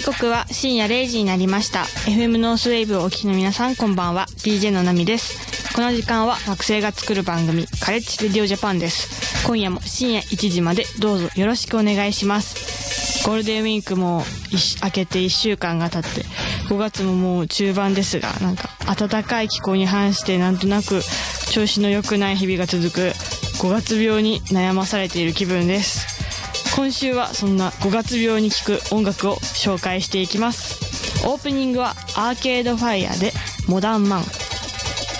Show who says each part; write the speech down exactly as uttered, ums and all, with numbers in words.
Speaker 1: 時刻は深夜れいじになりました。 エフエム ノースウェーブをお聞きの皆さん、こんばんは。 ディージェー のナミです。この時間は学生が作る番組カレッジレディオジャパンです。今夜も深夜いちじまでどうぞよろしくお願いします。ゴールデンウィークも明けていっしゅうかんが経ってごがつももう中盤ですが、なんか暖かい気候に反してなんとなく調子の良くない日々が続くごがつ病に悩まされている気分です。今週はそんなごがつ病に効く音楽を紹介していきます。オープニングはアーケードファイアでモダンマン。